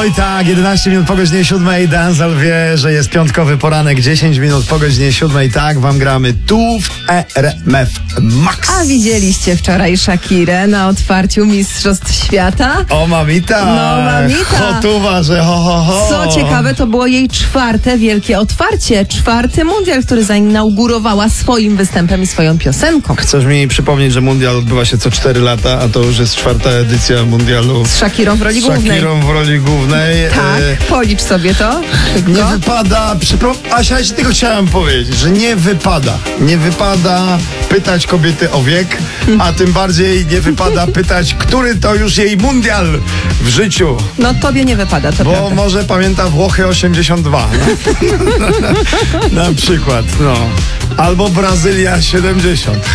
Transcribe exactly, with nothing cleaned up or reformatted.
Oj tak, jedenaście minut po godzinie siódmej. Denzel wie, że jest piątkowy poranek. dziesięć minut po godzinie siódmej. Tak, wam gramy tu w R M F Max. A widzieliście wczoraj Shakirę na otwarciu Mistrzostw Świata? O mamita! No, mamita. Chotuwa, że ho, ho, ho. Co ciekawe, to było jej czwarte wielkie otwarcie. Czwarty mundial, który zainaugurowała swoim występem i swoją piosenką. Chcesz mi przypomnieć, że mundial odbywa się co cztery lata, a to już jest czwarta edycja mundialu. Z Shakirą w roli Z głównej. Shakirą w roli głównej. Tak, E, policz sobie to. Szybko. Nie wypada, przypro... Asia, ja ci tylko chciałem powiedzieć, że nie wypada, nie wypada pytać kobiety o wiek, a tym bardziej nie wypada pytać, który to już jej mundial w życiu, No tobie nie wypada, to bo prawda. może pamięta Włochy osiemdziesiąt dwa, no. Na przykład, no. Albo Brazylia siedemdziesiąt.